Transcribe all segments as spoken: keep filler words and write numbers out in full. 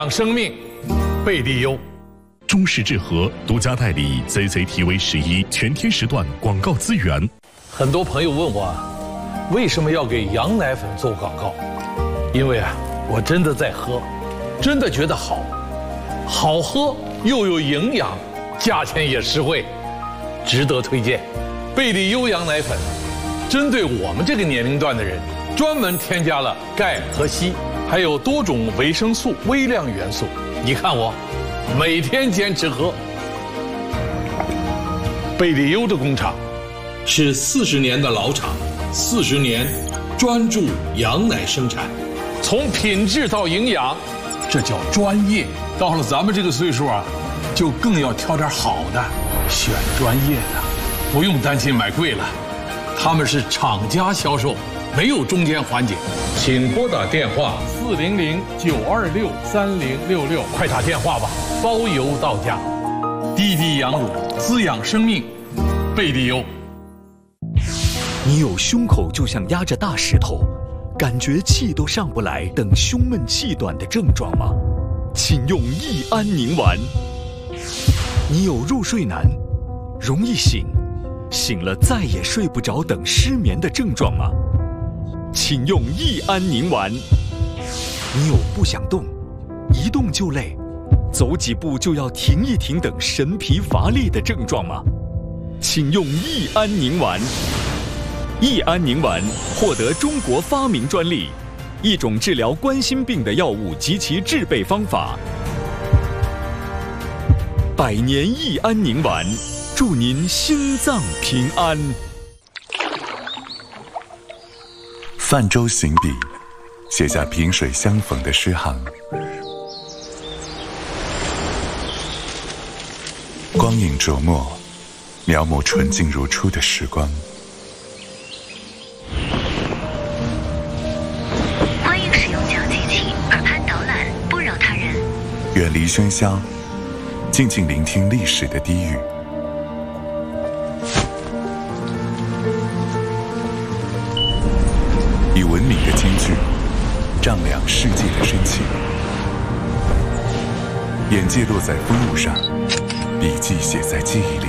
生命，贝利优。 中式智和独家代理 C C T V 十一全天时段广告资源。 很多朋友问我，为什么要给羊奶粉做广告？因为啊，我真的在喝，真的觉得好，好喝又有营养，价钱也实惠，值得推荐。贝利优羊奶粉，针对我们这个年龄段的人，专门添加了钙和硒，还有多种维生素、微量元素。你看我，每天坚持喝。贝利优的工厂是四十年的老厂，四十年专注羊奶生产，从品质到营养，这叫专业。到了咱们这个岁数啊，就更要挑点好的，选专业的，不用担心买贵了。他们是厂家销售，没有中间环节。请拨打电话四零零九二六三零六六，快打电话吧，包邮到家。滴滴羊乳，滋养生命，贝利优。 你有胸口就像压着大石头，感觉气都上不来等胸闷气短的症状吗？请用益安宁丸。你有入睡难、容易醒、醒了再也睡不着等失眠的症状吗？请用益安宁丸。你有不想动、一动就累、走几步就要停一停等神疲乏力的症状吗？请用益安宁丸。益安宁丸获得中国发明专利，一种治疗冠心病的药物及其制备方法。百年益安宁丸，祝您心脏平安。 泛舟行笔，写下萍水相逢的诗行。光影琢磨，描摹纯净如初的时光。 欢迎使用讲机器，耳畔导览，不扰他人。 远离喧嚣，静静聆听历史的低语。以文明的金句丈量世界的深情，眼界落在风物上，笔记写在记忆里。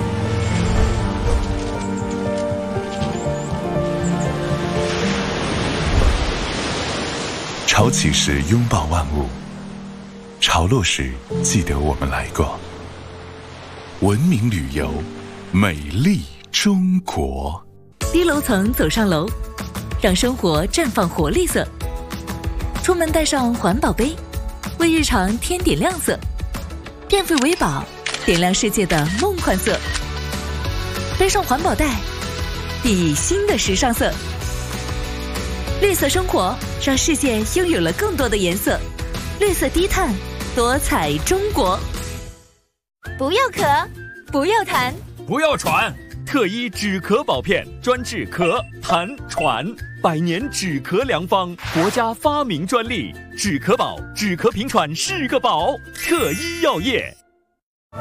潮起时拥抱万物，潮落时记得我们来过。文明旅游，美丽中国。 低楼层走上楼，让生活绽放活力色。出门带上环保杯，为日常添点亮色。电费为宝，点亮世界的梦幻色。背上环保袋，熠熠新的时尚色。绿色生活，让世界拥有了更多的颜色。绿色低碳，多彩中国。 不要咳，不要痰， 不要喘。特医止咳宝片，专治咳、痰、喘，百年止咳良方，国家发明专利。止咳宝，止咳平喘是个宝。特医药业。